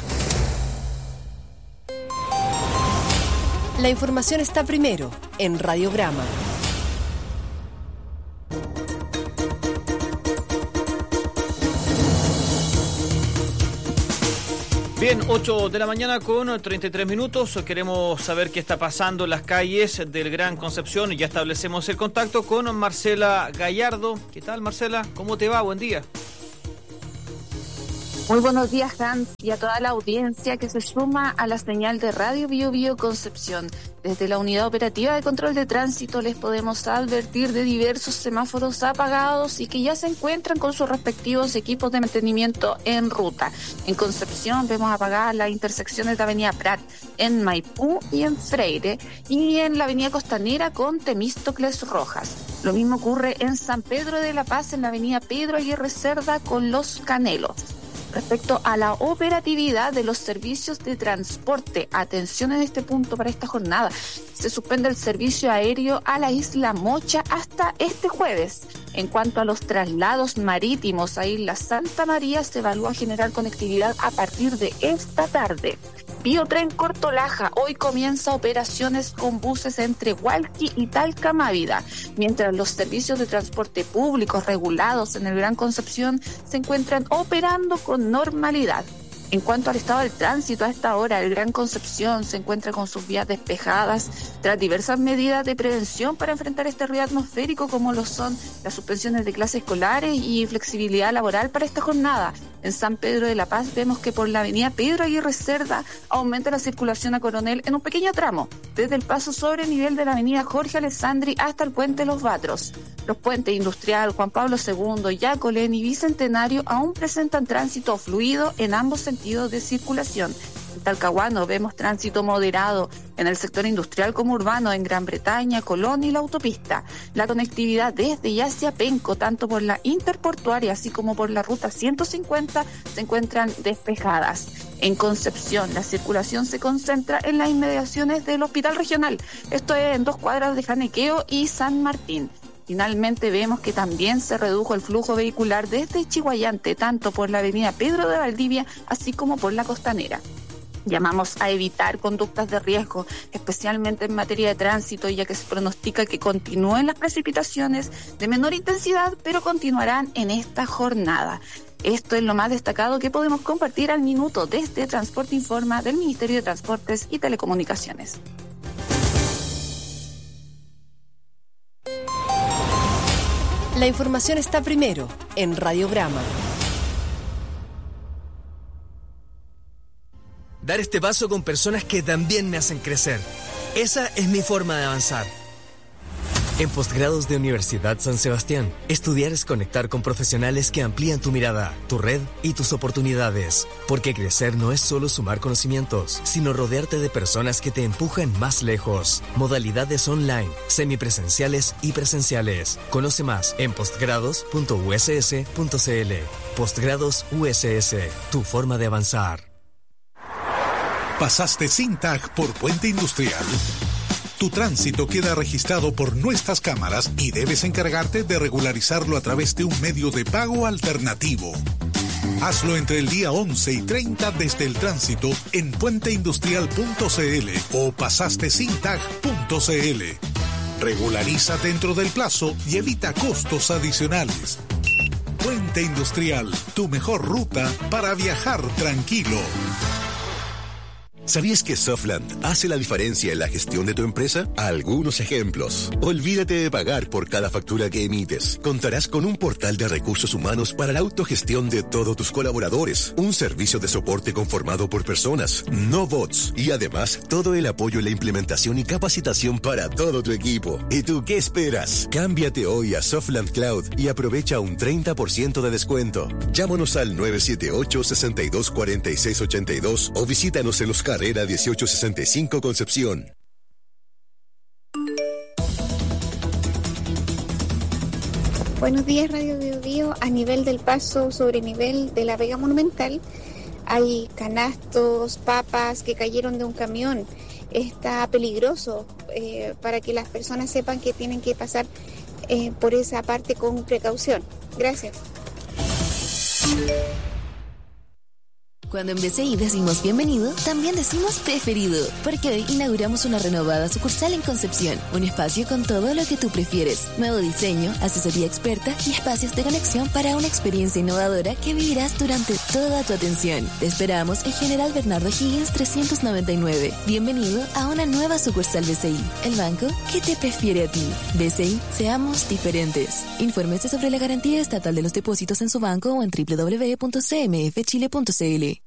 La información está primero en Radiograma. Bien, 8 de la mañana con 33 minutos. Queremos saber qué está pasando en las calles del Gran Concepción. Ya establecemos el contacto con Marcela Gallardo. ¿Qué tal, Marcela? ¿Cómo te va? Buen día. Muy buenos días, Hans, y a toda la audiencia que se suma a la señal de Radio Bio Bio Concepción. Desde la Unidad Operativa de Control de Tránsito les podemos advertir de diversos semáforos apagados y que ya se encuentran con sus respectivos equipos de mantenimiento en ruta. En Concepción vemos apagadas las intersecciones de Avenida Prat, en Maipú y en Freire, y en la Avenida Costanera con Temístocles Rojas. Lo mismo ocurre en San Pedro de la Paz, en la Avenida Pedro Aguirre Cerda con Los Canelos. Respecto a la operatividad de los servicios de transporte, atención en este punto para esta jornada. Se suspende el servicio aéreo a la isla Mocha hasta este jueves. En cuanto a los traslados marítimos a Isla Santa María, se evalúa generar conectividad a partir de esta tarde. Biotren Corto Laja hoy comienza operaciones con buses entre Hualqui y Talca-Mávida, mientras los servicios de transporte públicos regulados en el Gran Concepción se encuentran operando con normalidad. En cuanto al estado del tránsito, a esta hora el Gran Concepción se encuentra con sus vías despejadas tras diversas medidas de prevención para enfrentar este ruido atmosférico, como lo son las suspensiones de clases escolares y flexibilidad laboral para esta jornada. En San Pedro de la Paz vemos que por la avenida Pedro Aguirre Cerda aumenta la circulación a Coronel en un pequeño tramo, desde el paso sobre nivel de la avenida Jorge Alessandri hasta el puente Los Batros. Los puentes Industrial, Juan Pablo II, Yacolén y Bicentenario aún presentan tránsito fluido en ambos sentidos de circulación. En Talcahuano vemos tránsito moderado en el sector industrial como urbano, en Gran Bretaña, Colón y la autopista. La conectividad desde y hacia Penco, tanto por la interportuaria así como por la ruta 150, se encuentran despejadas. En Concepción, la circulación se concentra en las inmediaciones del Hospital Regional, esto es en 2 cuadras de Janequeo y San Martín. Finalmente vemos que también se redujo el flujo vehicular desde Chiguayante, tanto por la avenida Pedro de Valdivia, así como por la Costanera. Llamamos a evitar conductas de riesgo, especialmente en materia de tránsito, ya que se pronostica que continúen las precipitaciones de menor intensidad, pero continuarán en esta jornada. Esto es lo más destacado que podemos compartir al minuto desde Transporte Informa del Ministerio de Transportes y Telecomunicaciones. La información está primero en Radiograma. Dar este paso con personas que también me hacen crecer. Esa es mi forma de avanzar. En Postgrados de Universidad San Sebastián, estudiar es conectar con profesionales que amplían tu mirada, tu red y tus oportunidades. Porque crecer no es solo sumar conocimientos, sino rodearte de personas que te empujan más lejos. Modalidades online, semipresenciales y presenciales. Conoce más en postgrados.uss.cl. Postgrados USS, tu forma de avanzar. ¿Pasaste sin tag por Puente Industrial? Tu tránsito queda registrado por nuestras cámaras y debes encargarte de regularizarlo a través de un medio de pago alternativo. Hazlo entre el día 11 y 30 desde el tránsito en puenteindustrial.cl o pasastesintag.cl. Regulariza dentro del plazo y evita costos adicionales. Puente Industrial, tu mejor ruta para viajar tranquilo. ¿Sabías que Softland hace la diferencia en la gestión de tu empresa? Algunos ejemplos. Olvídate de pagar por cada factura que emites. Contarás con un portal de recursos humanos para la autogestión de todos tus colaboradores. Un servicio de soporte conformado por personas, no bots. Y además, todo el apoyo en la implementación y capacitación para todo tu equipo. ¿Y tú qué esperas? Cámbiate hoy a Softland Cloud y aprovecha un 30% de descuento. Llámanos al 978-624682 o visítanos en los Carrera 1865 Concepción. Buenos días, Radio Bio Bio. A nivel del paso sobre nivel de la Vega Monumental hay canastos, papas que cayeron de un camión. Está peligroso para que las personas sepan que tienen que pasar por esa parte con precaución. Gracias. Cuando en BCI decimos bienvenido, también decimos preferido, porque hoy inauguramos una renovada sucursal en Concepción, un espacio con todo lo que tú prefieres, nuevo diseño, asesoría experta y espacios de conexión para una experiencia innovadora que vivirás durante toda tu atención. Te esperamos en General Bernardo Higgins 399. Bienvenido a una nueva sucursal BCI, el banco que te prefiere a ti. BCI, seamos diferentes. Infórmese sobre la garantía estatal de los depósitos en su banco o en www.cmfchile.cl.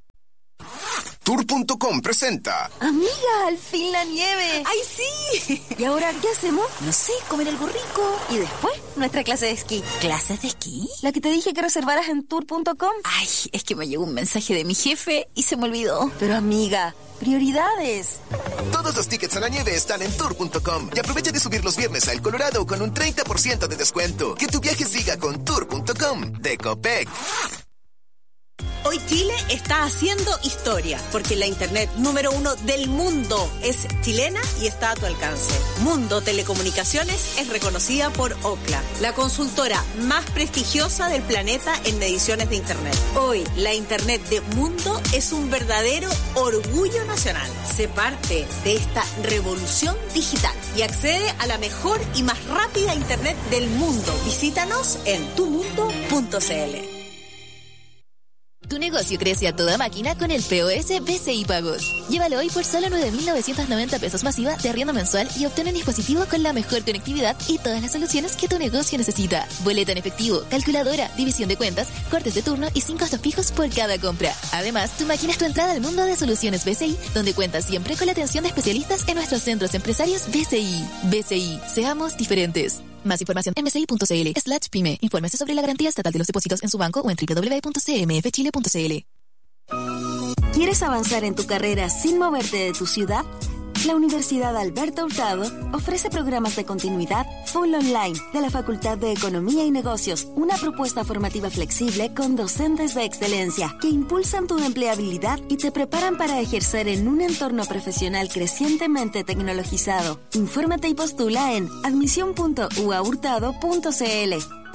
Tour.com presenta. Amiga, al fin la nieve. ¡Ay, sí! ¿Y ahora qué hacemos? No sé, comer algo rico. Y después, nuestra clase de esquí. ¿Clases de esquí? La que te dije que reservaras en Tour.com. Ay, es que me llegó un mensaje de mi jefe y se me olvidó. Pero amiga, prioridades. Todos los tickets a la nieve están en Tour.com. Y aprovecha de subir los viernes a El Colorado con un 30% de descuento. Que tu viaje siga con Tour.com de Copec. Hoy Chile está haciendo historia, porque la internet número 1 del mundo es chilena y está a tu alcance. Mundo Telecomunicaciones es reconocida por Ookla, la consultora más prestigiosa del planeta en mediciones de internet. Hoy, la internet de Mundo es un verdadero orgullo nacional. Sé parte de esta revolución digital y accede a la mejor y más rápida internet del mundo. Visítanos en tumundo.cl. Tu negocio crece a toda máquina con el POS BCI Pagos. Llévalo hoy por solo 9.990 pesos masiva de arriendo mensual y obtén un dispositivo con la mejor conectividad y todas las soluciones que tu negocio necesita. Boleta en efectivo, calculadora, división de cuentas, cortes de turno y 5 costos fijos por cada compra. Además, tu máquina es tu entrada al mundo de soluciones BCI, donde cuentas siempre con la atención de especialistas en nuestros centros empresarios BCI. BCI, seamos diferentes. Más información en bci.cl/pyme. Infórmese sobre la garantía estatal de los depósitos en su banco o en www.cmfchile.cl. ¿Quieres avanzar en tu carrera sin moverte de tu ciudad? La Universidad Alberto Hurtado ofrece programas de continuidad full online de la Facultad de Economía y Negocios, una propuesta formativa flexible con docentes de excelencia que impulsan tu empleabilidad y te preparan para ejercer en un entorno profesional crecientemente tecnologizado. Infórmate y postula en admisión.uahurtado.cl.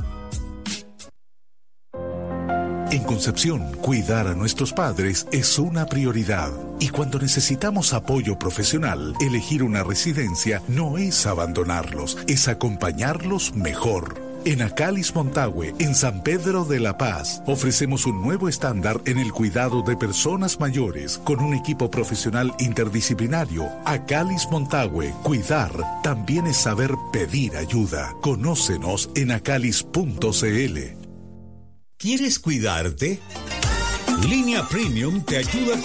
En Concepción, cuidar a nuestros padres es una prioridad. Y cuando necesitamos apoyo profesional, elegir una residencia no es abandonarlos, es acompañarlos mejor. En Acalis Montague, en San Pedro de la Paz, ofrecemos un nuevo estándar en el cuidado de personas mayores con un equipo profesional interdisciplinario. Acalis Montague, cuidar también es saber pedir ayuda. Conócenos en acalis.cl. ¿Quieres cuidarte? Línea Premium te ayuda con